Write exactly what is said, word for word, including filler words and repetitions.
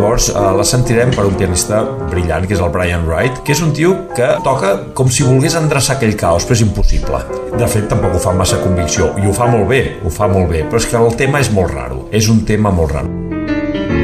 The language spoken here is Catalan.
llavors eh, la sentirem per un pianista brillant, que és el Brian Wright, que és un tio que toca com si volgués endreçar aquell caos, però és impossible. De fet, tampoc ho fa amb massa convicció, i ho fa molt bé, ho fa molt bé, però és que el tema és molt raro, és un tema molt raro.